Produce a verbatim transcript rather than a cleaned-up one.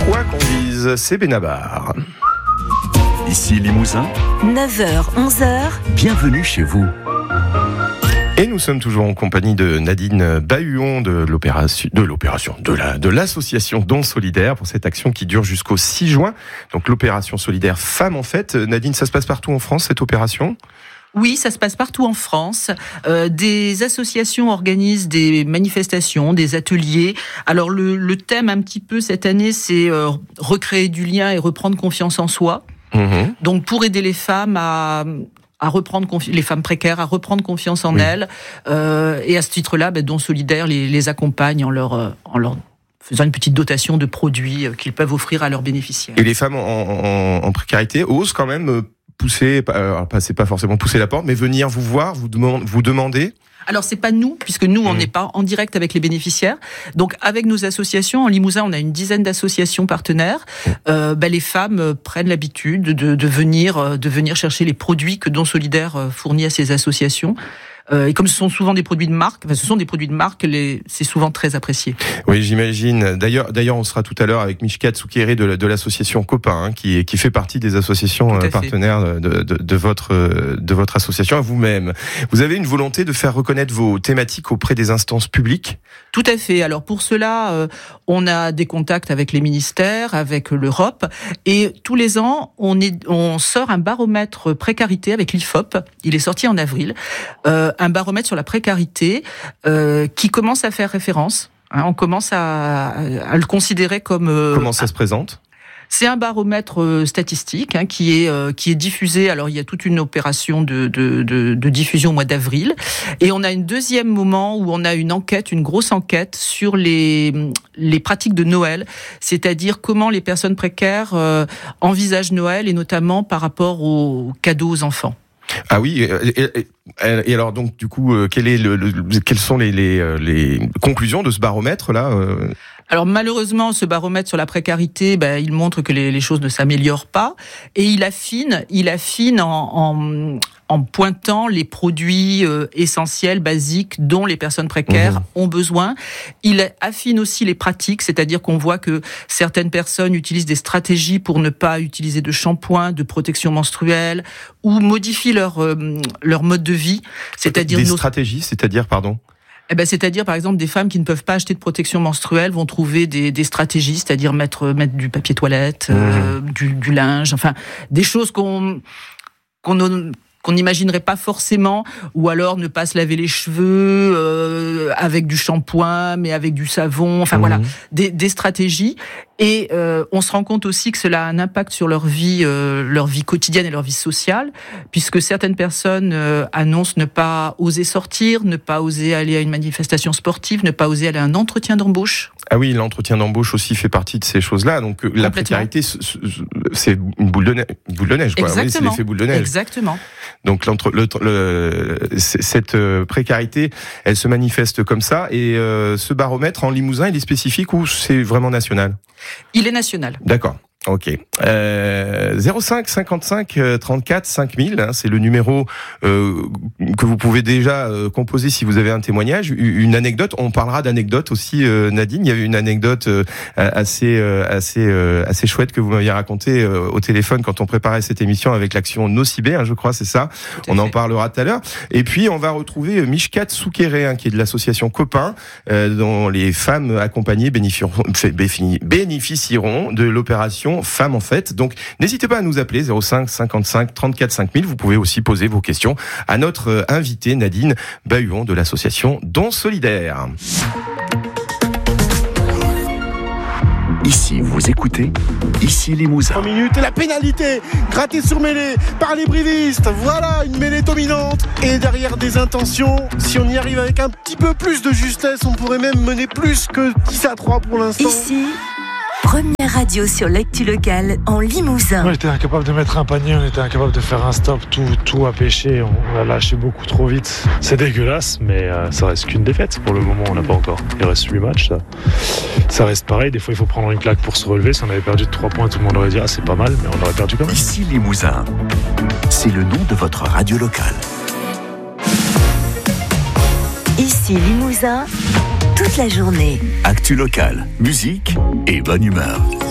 Quoi qu'on dise, c'est Benabar. Ici Limousin, neuf heures, onze heures. Bienvenue chez vous. Et nous sommes toujours en compagnie de Nadine Bahuon de l'opération, de l'opération, de la, de l'association Don Solidaire pour cette action qui dure jusqu'au six juin. Donc l'opération solidaire Femmes en Fête. Nadine, ça se passe partout en France, cette opération ? Oui, ça se passe partout en France. Euh, des associations organisent des manifestations, des ateliers. Alors le, le thème un petit peu cette année, c'est euh, recréer du lien et reprendre confiance en soi. Mmh. Donc pour aider les femmes à... à reprendre confi- les femmes précaires à reprendre confiance en oui. elles euh, et à ce titre-là, ben, Don Solidaire les, les accompagne en leur euh, en leur faisant une petite dotation de produits euh, qu'ils peuvent offrir à leurs bénéficiaires. Et les femmes en, en, en précarité osent quand même euh, pousser, alors pas c'est pas forcément pousser la porte, mais venir vous voir, vous demander, vous demander. Alors c'est pas nous, puisque nous on n'est mmh. pas en direct avec les bénéficiaires. Donc avec nos associations en Limousin, on a une dizaine d'associations partenaires. Mmh. Euh, ben, les femmes prennent l'habitude de, de venir, de venir chercher les produits que Don Solidaire fournit à ces associations. Euh, et comme ce sont souvent des produits de marque, enfin, ce sont des produits de marque, les, c'est souvent très apprécié. Oui, j'imagine. D'ailleurs, d'ailleurs, on sera tout à l'heure avec Mishkat Soukéré de, de l'association Copain, hein, qui, qui fait partie des associations partenaires de, de, de votre, de votre association à vous-même. Vous avez une volonté de faire reconnaître vos thématiques auprès des instances publiques ? Tout à fait. Alors pour cela, euh, on a des contacts avec les ministères, avec l'Europe, et tous les ans, on, est, on sort un baromètre précarité avec l'I F O P. Il est sorti en avril. Euh, un baromètre sur la précarité euh, qui commence à faire référence. Hein, on commence à, à le considérer comme... Euh, Comment ça se présente ? C'est un baromètre euh, statistique hein, qui est euh, qui est diffusé. Alors il y a toute une opération de, de de de diffusion au mois d'avril, et on a un deuxième moment où on a une enquête, une grosse enquête sur les les pratiques de Noël, c'est-à-dire comment les personnes précaires euh, envisagent Noël, et notamment par rapport aux cadeaux aux enfants. Ah oui, et, et, et alors donc du coup, quel est le, le, quelles sont les, les, les conclusions de ce baromètre là euh... Alors malheureusement, ce baromètre sur la précarité, ben, il montre que les, les choses ne s'améliorent pas, et il affine, il affine en, en, en pointant les produits euh, essentiels, basiques, dont les personnes précaires mmh. ont besoin. Il affine aussi les pratiques, c'est-à-dire qu'on voit que certaines personnes utilisent des stratégies pour ne pas utiliser de shampoing, de protection menstruelle, ou modifient leur euh, leur mode de vie. C'est-à-dire des nos... stratégies, c'est-à-dire pardon. Eh ben, c'est-à-dire, par exemple, des femmes qui ne peuvent pas acheter de protection menstruelle vont trouver des, des stratégies, c'est-à-dire mettre, mettre du papier toilette, mmh. euh, du, du linge, enfin, des choses qu'on, qu'on, qu'on n'imaginerait pas forcément, ou alors ne pas se laver les cheveux euh, avec du shampoing, mais avec du savon, enfin mmh. voilà, des, des stratégies. Et euh, on se rend compte aussi que cela a un impact sur leur vie, euh, leur vie quotidienne et leur vie sociale, puisque certaines personnes euh, annoncent ne pas oser sortir, ne pas oser aller à une manifestation sportive, ne pas oser aller à un entretien d'embauche. Ah oui, l'entretien d'embauche aussi fait partie de ces choses-là. Donc la précarité, c'est une boule de neige, boule de neige quoi. Exactement. Oui, c'est l'effet boule de neige. Exactement. Donc l'entre, le, le, cette précarité, elle se manifeste comme ça. Et euh, ce baromètre en Limousin, il est spécifique ou c'est vraiment national ? Il est national. D'accord. Ok. Euh, zéro cinq cinquante-cinq trente-quatre cinq mille, hein, c'est le numéro euh, que vous pouvez déjà euh, composer si vous avez un témoignage, une anecdote. On parlera d'anecdotes aussi, euh, Nadine. Il y avait une anecdote euh, assez euh, assez euh, assez chouette que vous m'aviez racontée euh, au téléphone quand on préparait cette émission avec l'action Nocibé, hein, je crois, c'est ça. On en parlera tout à l'heure. Et puis on va retrouver Mishkat Soukéré, hein, qui est de l'association Copain, euh, dont les femmes accompagnées bénéficieront, bénéficieront de l'opération Femmes en Fête. Donc n'hésitez pas à nous appeler zéro cinq cinquante-cinq trente-quatre cinq mille. Vous pouvez aussi poser vos questions à notre invitée Nadine Bahuon de l'association Don Solidaire. Ici, vous écoutez, ici Limousin. trois minutes et la pénalité, grattée sur mêlée par les brivistes. Voilà une mêlée dominante. Et derrière des intentions, si on y arrive avec un petit peu plus de justesse, on pourrait même mener plus que dix à trois pour l'instant. Ici, première radio sur l'actu locale en Limousin. On était incapable de mettre un panier, on était incapable de faire un stop, tout, tout a pêché, on a lâché beaucoup trop vite. C'est dégueulasse, mais euh, ça reste qu'une défaite. Pour le moment, on n'a pas encore. Il reste huit matchs, ça. Ça reste pareil, des fois il faut prendre une claque pour se relever. Si on avait perdu de trois points, tout le monde aurait dit ah c'est pas mal, mais on aurait perdu quand même. Ici Limousin, c'est le nom de votre radio locale. Ici Limousin, toute la journée. Actu locale, musique et bonne humeur.